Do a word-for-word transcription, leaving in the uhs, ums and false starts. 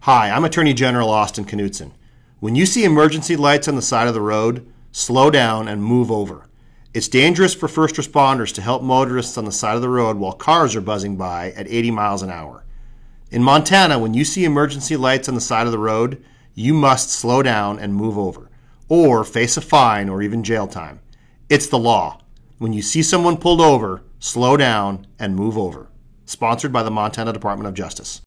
Hi, I'm Attorney General Austin Knudsen. When you see emergency lights on the side of the road, slow down and move over. It's dangerous for first responders to help motorists on the side of the road while cars are buzzing by at eighty miles an hour. In Montana, when you see emergency lights on the side of the road, you must slow down and move over, or face a fine or even jail time. It's the law. When you see someone pulled over, slow down and move over. Sponsored by the Montana Department of Justice.